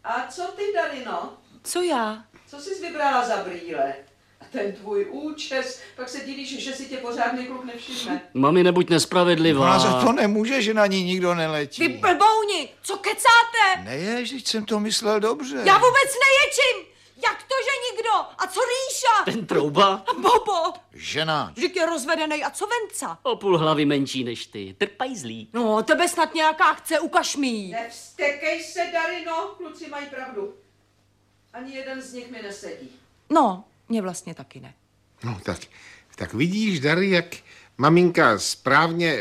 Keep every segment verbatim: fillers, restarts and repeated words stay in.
A co ty, Darino? Co já? Co jsi vybrala za brýle? A ten tvůj účes, pak se divíš, že si tě pořádný kluk nevšimne. Mami, nebuď nespravedlivá. Ona za to nemůže, že na ní nikdo neletí. Vy blbouni, co kecáte? Nejež, teď jsem to myslel dobře. Já vůbec neječím. Jak to, že nikdo? A co Ríša? Ten trouba? Bobo. Žena. Vždyť je rozvedenej. A co Venca? O půl hlavy menší než ty. Trpajzlí. No, tebe snad nějaká chce, ukaž mi jí. Nevstekej se, Darino, kluci mají pravdu. Ani jeden z nich mi nesedí. No, mě vlastně taky ne. No, tak, tak vidíš, Dary, jak maminka správně...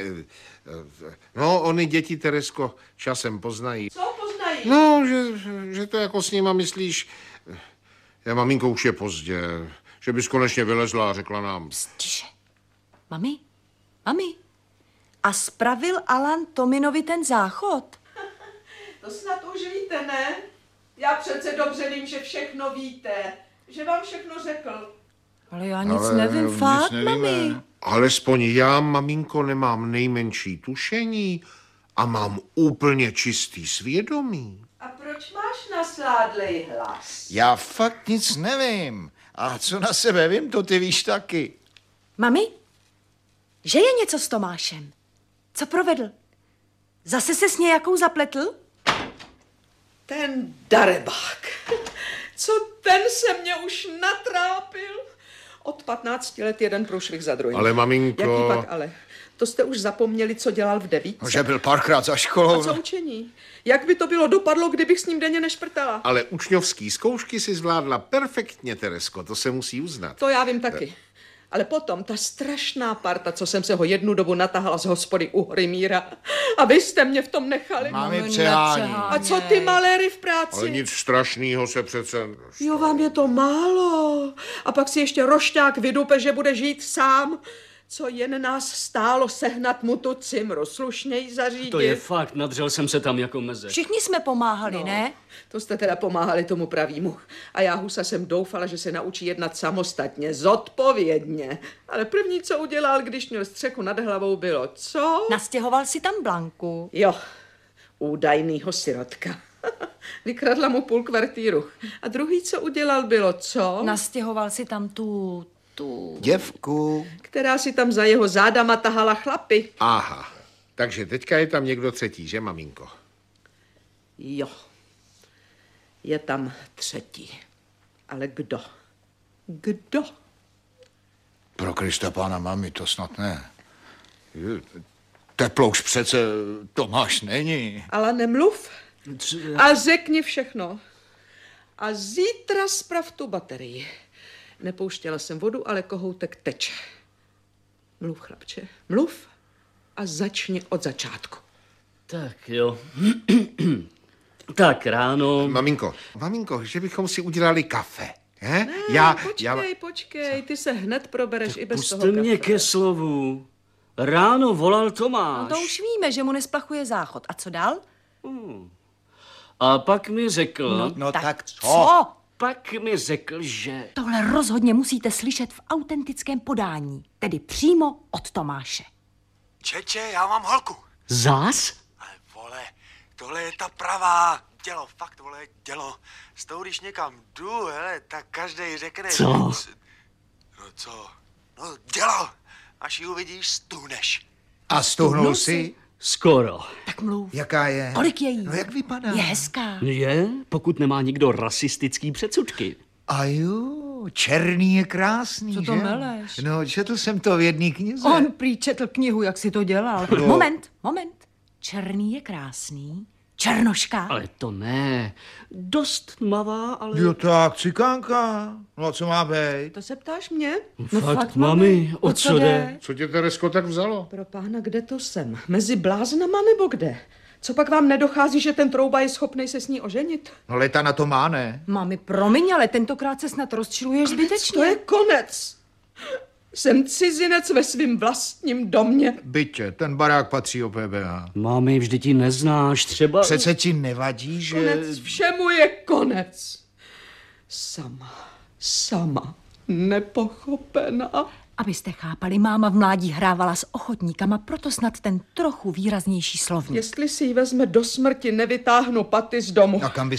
No, oni děti, Teresko, časem poznají. Co poznají? No, že, že to jako s nima myslíš... Já, maminko, už je pozdě. Že bys konečně vylezla a řekla nám... Pst, tiše. Mami? Mami? A spravil Alan Tominovi ten záchod? To snad už víte, ne? Já přece dobře vím, že všechno víte. Že vám všechno řekl. Ale já nic Ale nevím, nic fakt, nevíme. mami. Alespoň já, maminko, nemám nejmenší tušení a mám úplně čistý svědomí. A proč máš nasládlej hlas? Já fakt nic nevím. A co na sebe vím, to ty víš taky. Mami? Že je něco s Tomášem? Co provedl? Zase se s nějakou zapletl? Ten darebák. Co ten se mě už natrápil? Od patnácti let jeden průšvih za druhým. Ale maminko... Jaký pak ale? To jste už zapomněli, co dělal v devítce. No, že byl párkrát za školou. A co učení? Jak by to bylo dopadlo, kdybych s ním denně nešprtala? Ale učňovský zkoušky si zvládla perfektně, Teresko, to se musí uznat. To já vím taky. Ale potom ta strašná parta, co jsem se ho jednu dobu natahala z hospody u Horimíra. A vy jste mě v tom nechali. Máme přehání. A co ty maléry v práci? Ale nic strašného se přece... Jo, vám je to málo. A pak si ještě rošťák vydupe, že bude žít sám. Co jen nás stálo sehnat mu tu cimru, slušněji zařídit. To je fakt, nadřel jsem se tam jako meze. Všichni jsme pomáhali, No, ne? To jste teda pomáhali tomu pravýmu. A já, husa, jsem doufala, že se naučí jednat samostatně, zodpovědně. Ale první, co udělal, když měl střechu nad hlavou, bylo co? Nastěhoval si tam Blanku. Jo, údajnýho sirotka. Vykradla mu půl kvartíru. A druhý, co udělal, bylo co? Nastěhoval si tam tu... tu... Děvku. Která si tam za jeho zádama tahala chlapy. Aha, takže teďka je tam někdo třetí, že, maminko? Jo, je tam třetí. Ale kdo? Kdo? Pro Krista pána, mami, to snad ne. Teplouš přece Tomáš není. Ale nemluv. A řekni všechno. A zítra sprav tu baterii. Nepouštěla jsem vodu, ale kohoutek teče. Mluv, chlapče, mluv a začni od začátku. Tak jo. Tak ráno... Maminko, maminko, že bychom si udělali kafe, he? Ne, já, počkej, já... počkej, ty se hned probereš i bez toho Pusťte mě kafe. ke slovu. Ráno volal Tomáš. No to už víme, že mu nesplachuje záchod. A co dál? Hmm. A pak mi řekl... No, No tak, tak co? co? Pak mi řekl, že... Tohle rozhodně musíte slyšet v autentickém podání, tedy přímo od Tomáše. Čeče, já mám holku. Zás? Ale vole, tohle je ta pravá. Dělo, fakt, vole, dělo. S tou, když někam jdu, hele, tak každej řekne... Co? No co? No dělo. Až ji uvidíš, stuhneš. A stuhnul si? Skoro. Tak mluv. Jaká je? Kolik je jí? No jak vypadá? Je hezká. Je, pokud nemá nikdo rasistický předsudky. A jo, černý je krásný, Co to že? meleš? No, četl jsem to v jedné knize. On prý četl knihu, jak si to dělal. No. Moment, moment. Černý je krásný. Černoška. Ale to ne. Dost tmavá, ale... Jo tak, cikánka. No a co má být? To se ptáš mě? No fakt, mami, o co jde? Co tě, Teresko, tak vzalo? Pro pána, kde to jsem? Mezi bláznama nebo kde? Co pak vám nedochází, že ten trouba je schopný se s ní oženit? No leta na to má, ne? Mami, promiň, ale tentokrát se snad rozčiluješ zbytečně. To je konec. Jsem cizinec ve svým vlastním domě. Bytě, ten barák patří o P B A. Mami, vždyť ji neznáš, třeba... Přece ti nevadí, že... Konec všemu je konec. Sama, sama, nepochopená. Abyste chápali, máma v mládí hrávala s ochotníkama, proto snad ten trochu výraznější slovník. Jestli si ji vezme do smrti, nevytáhnu paty z domu. A kam by